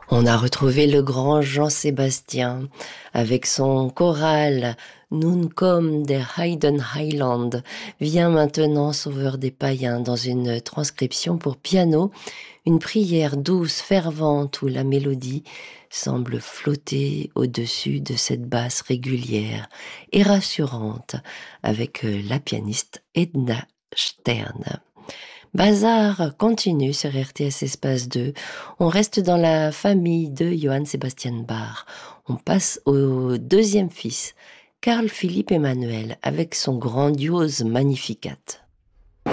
On a retrouvé le grand Jean-Sébastien avec son choral Nun komm der Heiden Heiland, vient maintenant sauveur des païens, dans une transcription pour piano, une prière douce, fervente où la mélodie semble flotter au-dessus de cette basse régulière et rassurante avec la pianiste Edna Stern. Bazar continue sur RTS Espace 2. On reste dans la famille de Johann Sebastian Bach. On passe au deuxième fils, Carl Philipp Emanuel, avec son grandiose Magnificat.